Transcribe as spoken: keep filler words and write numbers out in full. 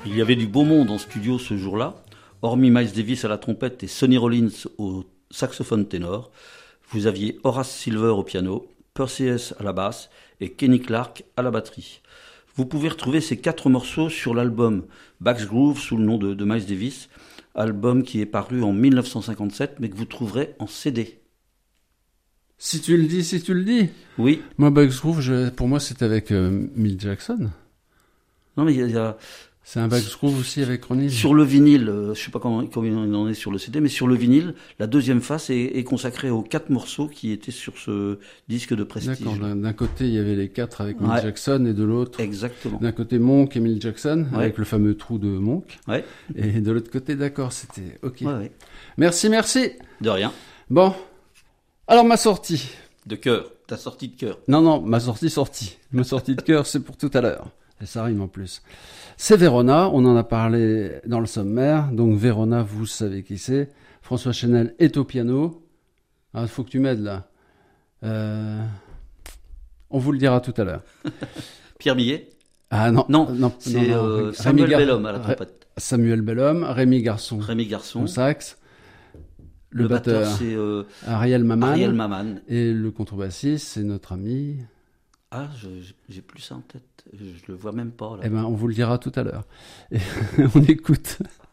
Il y avait du beau monde en studio ce jour-là. Hormis Miles Davis à la trompette et Sonny Rollins au saxophone ténor, vous aviez Horace Silver au piano, Percy Hess à la basse et Kenny Clarke à la batterie. Vous pouvez retrouver ces quatre morceaux sur l'album Back's Groove sous le nom de, de Miles Davis, album qui est paru en dix-neuf cent cinquante-sept mais que vous trouverez en C D. Si tu le dis, si tu le dis. Oui. Moi, Back's Groove, je, pour moi, c'était avec euh, Milt Jackson. Non mais il y a... Il y a... C'est un Back's Groove aussi avec Ronnie. Sur le vinyle, euh, je sais pas comment, combien il en est sur le C D, mais sur le vinyle, la deuxième face est, est consacrée aux quatre morceaux qui étaient sur ce disque de prestige. D'accord. D'un, d'un côté, il y avait les quatre avec Milt ouais. Jackson et de l'autre. Exactement. D'un côté, Monk et Milt Jackson ouais. avec le fameux trou de Monk. Ouais. Et de l'autre côté, d'accord, c'était ok. Ouais, ouais. Merci, merci. De rien. Bon. Alors, ma sortie. De cœur. Ta sortie de cœur. Non, non, ma sortie sortie. Ma sortie de cœur, c'est pour tout à l'heure. Et ça rime en plus. C'est Verona, on en a parlé dans le sommaire. Donc Verona, vous savez qui c'est. François Chanel est au piano. Il ah, faut que tu m'aides là. Euh... On vous le dira tout à l'heure. Pierre Millet. Ah non, non, non c'est non, non. euh, Samuel Gar... Bellhomme à la trompette. Samuel Bellhomme, Rémi Garçon. Rémi Garçon. Au sax. Le, le batteur, batteur c'est euh, Ariel Maman. Ariel Maman. Et le contrebassiste, c'est notre ami. Ah, je, j'ai plus ça en tête. Je le vois même pas là. Eh ben, on vous le dira tout à l'heure. Et on écoute.